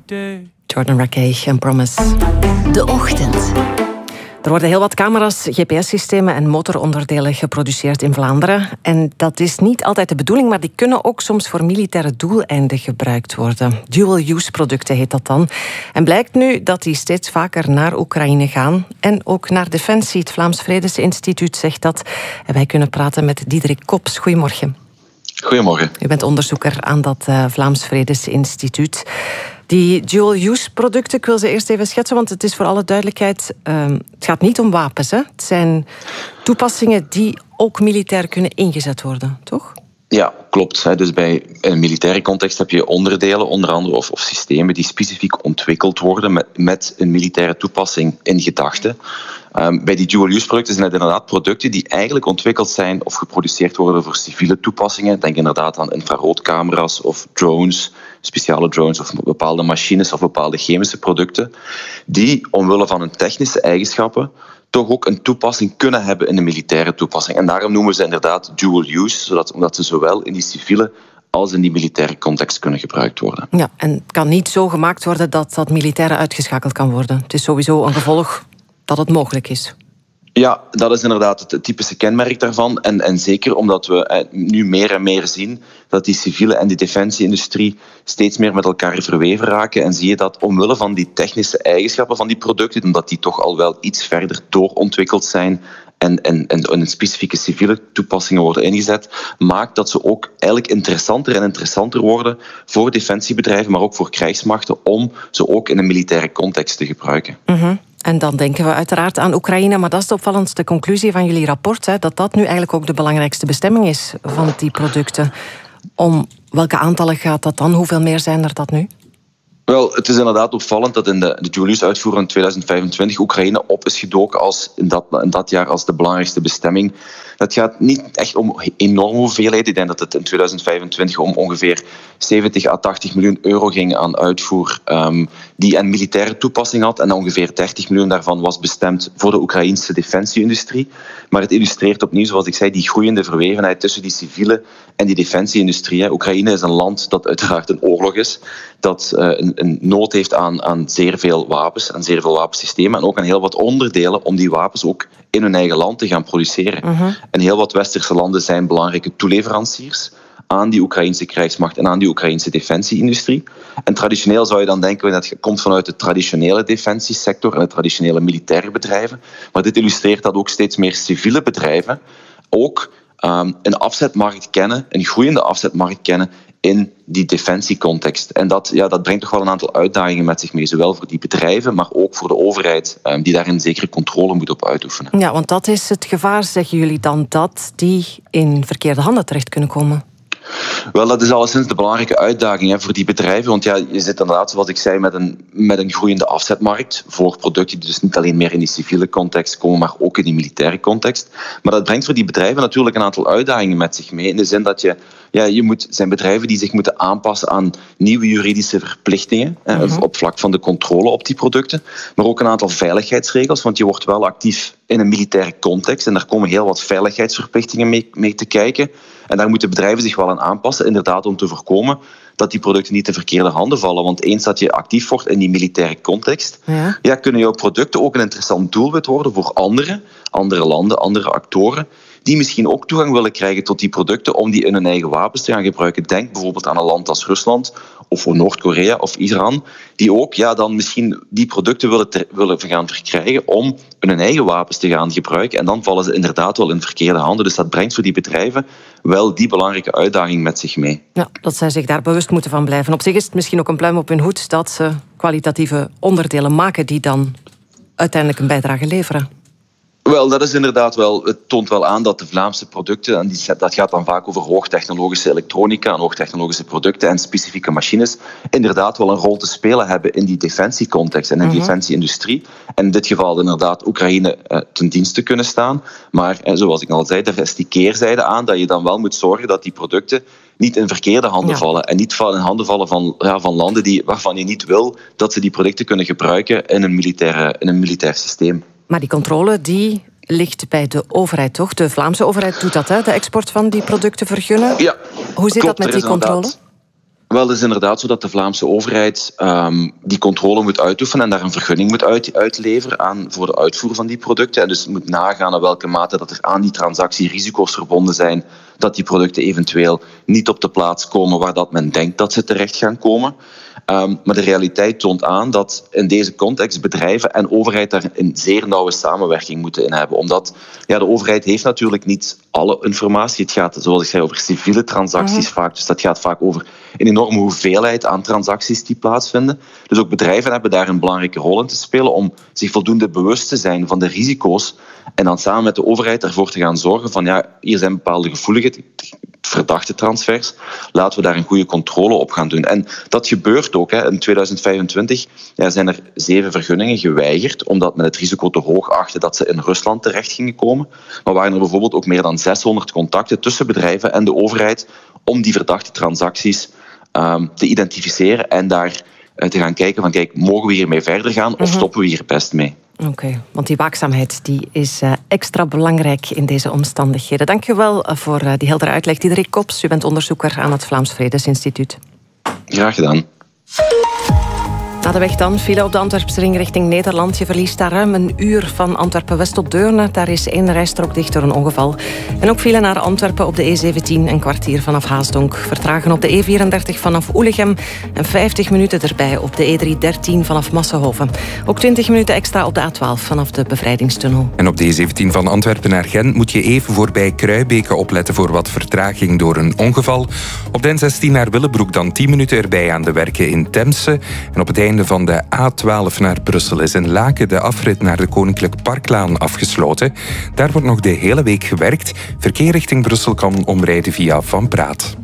Jordan Rakei en Promise. De Ochtend. Er worden heel wat camera's, GPS-systemen en motoronderdelen geproduceerd in Vlaanderen. En dat is niet altijd de bedoeling, maar die kunnen ook soms voor militaire doeleinden gebruikt worden. Dual-use producten heet dat dan. En blijkt nu dat die steeds vaker naar Oekraïne gaan. En ook naar Defensie. Het Vlaams Vredesinstituut zegt dat. En wij kunnen praten met Diederik Kops. Goedemorgen. Goedemorgen. U bent onderzoeker aan dat Vlaams Vredesinstituut. Die dual-use producten, ik wil ze eerst even schetsen, want het is voor alle duidelijkheid, het gaat niet om wapens. Hè? Het zijn toepassingen die ook militair kunnen ingezet worden, toch? Ja, klopt. Dus bij een militaire context heb je onderdelen, onder andere, of systemen die specifiek ontwikkeld worden met een militaire toepassing in gedachten. Bij die dual-use producten zijn het inderdaad producten die eigenlijk ontwikkeld zijn of geproduceerd worden voor civiele toepassingen. Denk inderdaad aan infraroodcamera's of drones, speciale drones of bepaalde machines of bepaalde chemische producten, die omwille van hun technische eigenschappen toch ook een toepassing kunnen hebben in een militaire toepassing. En daarom noemen ze inderdaad dual-use, omdat ze zowel in die civiele als in die militaire context kunnen gebruikt worden. Ja, en het kan niet zo gemaakt worden dat dat militaire uitgeschakeld kan worden. Het is sowieso een gevolg dat het mogelijk is. Ja, dat is inderdaad het typische kenmerk daarvan. En zeker omdat we nu meer en meer zien dat die civiele en die defensieindustrie steeds meer met elkaar verweven raken. En zie je dat omwille van die technische eigenschappen van die producten, omdat die toch al wel iets verder doorontwikkeld zijn en in specifieke civiele toepassingen worden ingezet, maakt dat ze ook eigenlijk interessanter en interessanter worden voor defensiebedrijven, maar ook voor krijgsmachten, om ze ook in een militaire context te gebruiken. Mm-hmm. En dan denken we uiteraard aan Oekraïne, maar dat is de opvallendste conclusie van jullie rapport, hè, dat dat nu eigenlijk ook de belangrijkste bestemming is van die producten. Om welke aantallen gaat dat dan? Hoeveel meer zijn er dat nu? Wel, het is inderdaad opvallend dat in de dual-use-uitvoering in 2025 Oekraïne op is gedoken als in dat jaar als de belangrijkste bestemming. Het gaat niet echt om enorme hoeveelheden. Ik denk dat het in 2025 om ongeveer 70 à 80 miljoen euro ging aan uitvoer die een militaire toepassing had. En ongeveer 30 miljoen daarvan was bestemd voor de Oekraïnse defensieindustrie. Maar het illustreert opnieuw, zoals ik zei, die groeiende verwevenheid tussen die civiele en die defensieindustrie. Oekraïne is een land dat uiteraard een oorlog is, dat een nood heeft aan zeer veel wapens, aan zeer veel wapensystemen en ook aan heel wat onderdelen om die wapens ook in hun eigen land te gaan produceren. Uh-huh. En heel wat westerse landen zijn belangrijke toeleveranciers aan die Oekraïnse krijgsmacht en aan die Oekraïnse defensieindustrie. En traditioneel zou je dan denken dat komt vanuit de traditionele defensiesector en de traditionele militaire bedrijven. Maar dit illustreert dat ook steeds meer civiele bedrijven ook een afzetmarkt kennen, een groeiende afzetmarkt kennen in die defensiecontext. En dat brengt toch wel een aantal uitdagingen met zich mee, zowel voor die bedrijven, maar ook voor de overheid, die daarin zekere controle moet op uitoefenen. Ja, want dat is het gevaar, zeggen jullie dan, dat die in verkeerde handen terecht kunnen komen? Wel, dat is alleszins de belangrijke uitdaging voor die bedrijven. Want je zit inderdaad, zoals ik zei, met een groeiende afzetmarkt voor producten die dus niet alleen meer in die civiele context komen, maar ook in die militaire context. Maar dat brengt voor die bedrijven natuurlijk een aantal uitdagingen met zich mee. In de zin dat zijn bedrijven die zich moeten aanpassen aan nieuwe juridische verplichtingen op vlak van de controle op die producten. Maar ook een aantal veiligheidsregels, want je wordt wel actief in een militaire context en daar komen heel wat veiligheidsverplichtingen mee te kijken. En daar moeten bedrijven zich wel aan aanpassen, inderdaad om te voorkomen dat die producten niet in verkeerde handen vallen. Want eens dat je actief wordt in die militaire context, kunnen jouw producten ook een interessant doelwit worden voor andere landen, andere actoren, die misschien ook toegang willen krijgen tot die producten om die in hun eigen wapens te gaan gebruiken. Denk bijvoorbeeld aan een land als Rusland of Noord-Korea of Iran, die ook dan misschien die producten willen gaan verkrijgen om in hun eigen wapens te gaan gebruiken. En dan vallen ze inderdaad wel in verkeerde handen. Dus dat brengt voor die bedrijven wel die belangrijke uitdaging met zich mee. Ja, dat zij zich daar bewust moeten van blijven. Op zich is het misschien ook een pluim op hun hoed dat ze kwalitatieve onderdelen maken die dan uiteindelijk een bijdrage leveren. Wel, dat is inderdaad wel. Het toont wel aan dat de Vlaamse producten, en dat gaat dan vaak over hoogtechnologische elektronica en hoogtechnologische producten en specifieke machines, inderdaad wel een rol te spelen hebben in die defensiecontext en in de defensieindustrie. En in dit geval inderdaad Oekraïne ten dienste kunnen staan. Maar zoals ik al zei, er is die keerzijde aan dat je dan wel moet zorgen dat die producten niet in verkeerde handen vallen. En niet in handen vallen van landen waarvan je niet wil dat ze die producten kunnen gebruiken in een militair systeem. Maar die controle die ligt bij de overheid, toch? De Vlaamse overheid doet dat, hè? De export van die producten vergunnen. Ja, hoe zit dat met die controle? Wel, het is inderdaad zo dat de Vlaamse overheid die controle moet uitoefenen en daar een vergunning moet uitleveren voor de uitvoer van die producten. En dus moet nagaan aan welke mate dat er aan die transactie risico's verbonden zijn, dat die producten eventueel niet op de plaats komen waar dat men denkt dat ze terecht gaan komen. Maar de realiteit toont aan dat in deze context bedrijven en overheid daar een zeer nauwe samenwerking moeten in hebben. Omdat de overheid heeft natuurlijk niet alle informatie. Het gaat, zoals ik zei, over civiele transacties vaak. Dus dat gaat vaak over een enorme hoeveelheid aan transacties die plaatsvinden. Dus ook bedrijven hebben daar een belangrijke rol in te spelen om zich voldoende bewust te zijn van de risico's en dan samen met de overheid ervoor te gaan zorgen van hier zijn bepaalde gevoelige verdachte transfers. Laten we daar een goede controle op gaan doen. En dat gebeurt ook. In 2025 zijn er 7 vergunningen geweigerd, omdat men het risico te hoog achtte dat ze in Rusland terecht gingen komen. Maar waren er bijvoorbeeld ook meer dan 600 contacten tussen bedrijven en de overheid om die verdachte transacties te identificeren en daar te gaan kijken van mogen we hiermee verder gaan of stoppen we hier best mee? Oké, want die waakzaamheid die is extra belangrijk in deze omstandigheden. Dank je wel voor die heldere uitleg. Diederik Kops, u bent onderzoeker aan het Vlaams Vredesinstituut. Graag gedaan. Na de weg dan, file op de Antwerpse ring richting Nederland. Je verliest daar ruim een uur van Antwerpen-West tot Deurne. Daar is 1 rijstrook dicht door een ongeval. En ook file naar Antwerpen op de E17, een kwartier vanaf Haasdonk. Vertragen op de E34 vanaf Oelegem en 50 minuten erbij op de E313 vanaf Massenhoven. Ook 20 minuten extra op de A12 vanaf de Bevrijdingstunnel. En op de E17 van Antwerpen naar Gent moet je even voorbij Kruibeke opletten voor wat vertraging door een ongeval. Op de N16 naar Willebroek dan 10 minuten erbij aan de werken in Temse. En op het einde van de A12 naar Brussel is in Laken de afrit naar de Koninklijk Parklaan afgesloten. Daar wordt nog de hele week gewerkt. Verkeer richting Brussel kan omrijden via Van Praat.